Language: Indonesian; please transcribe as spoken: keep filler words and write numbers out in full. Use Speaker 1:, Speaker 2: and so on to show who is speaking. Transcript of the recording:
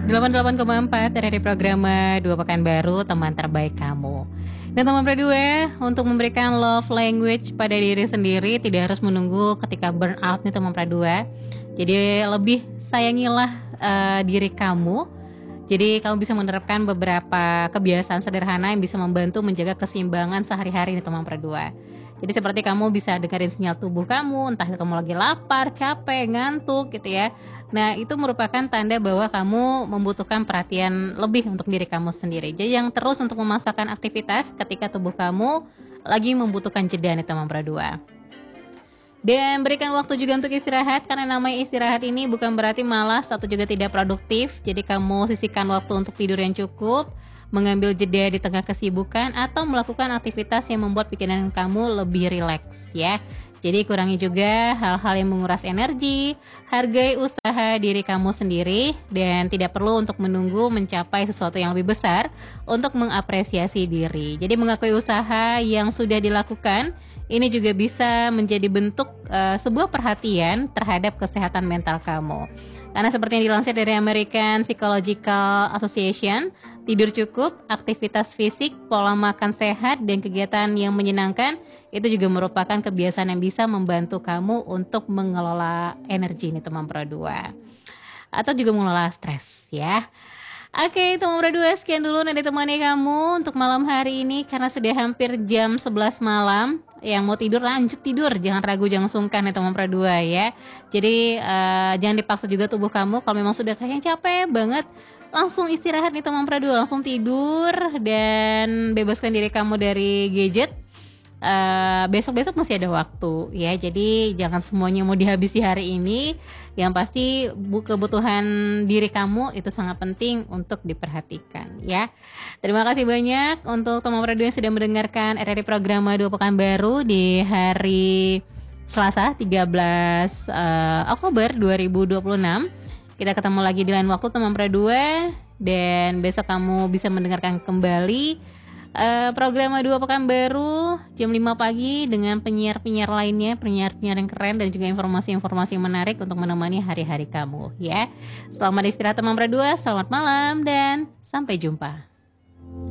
Speaker 1: delapan puluh delapan koma empat dari Programa Dua Pekanbaru, teman terbaik kamu. Dan teman berdua, untuk memberikan love language pada diri sendiri tidak harus menunggu ketika burnout nih teman berdua. Jadi lebih sayangilah uh, diri kamu. Jadi kamu bisa menerapkan beberapa kebiasaan sederhana yang bisa membantu menjaga keseimbangan sehari-hari nih teman berdua. Jadi seperti kamu bisa dengerin sinyal tubuh kamu, entah kamu lagi lapar, capek, ngantuk gitu ya. Nah itu merupakan tanda bahwa kamu membutuhkan perhatian lebih untuk diri kamu sendiri. Jadi yang terus untuk memaksakan aktivitas ketika tubuh kamu lagi membutuhkan jeda nih teman berdua. Dan berikan waktu juga untuk istirahat, karena namanya istirahat ini bukan berarti malas atau juga tidak produktif. Jadi kamu sisihkan waktu untuk tidur yang cukup, mengambil jeda di tengah kesibukan, atau melakukan aktivitas yang membuat pikiran kamu lebih rileks ya. Jadi kurangi juga hal-hal yang menguras energi, hargai usaha diri kamu sendiri, dan tidak perlu untuk menunggu mencapai sesuatu yang lebih besar untuk mengapresiasi diri. Jadi mengakui usaha yang sudah dilakukan, ini juga bisa menjadi bentuk uh, sebuah perhatian terhadap kesehatan mental kamu. Karena seperti yang dilansir dari American Psychological Association, tidur cukup, aktivitas fisik, pola makan sehat, dan kegiatan yang menyenangkan itu juga merupakan kebiasaan yang bisa membantu kamu untuk mengelola energi nih teman berdua. Atau juga mengelola stres ya. Oke teman berdua, sekian dulu nanti temani kamu untuk malam hari ini, karena sudah hampir jam sebelas malam. Yang mau tidur lanjut tidur, jangan ragu, jangan sungkan ya teman berdua ya. Jadi uh, jangan dipaksa juga tubuh kamu. Kalau memang sudah kayaknya capek banget, langsung istirahat nih teman berdua, langsung tidur dan bebaskan diri kamu dari gadget. Uh, besok-besok masih ada waktu ya, jadi jangan semuanya mau dihabisi hari ini. Yang pasti kebutuhan diri kamu itu sangat penting untuk diperhatikan ya. Terima kasih banyak untuk teman radio yang sudah mendengarkan R R I Programa Dua Pekanbaru di hari Selasa tiga belas uh, Oktober dua ribu dua puluh enam. Kita ketemu lagi di lain waktu teman berdua, dan besok kamu bisa mendengarkan kembali Uh, Programa Dua Pekanbaru jam lima pagi dengan penyiar-penyiar lainnya, penyiar-penyiar yang keren dan juga informasi-informasi yang menarik untuk menemani hari-hari kamu ya. Selamat istirahat teman berdua, selamat malam dan sampai jumpa.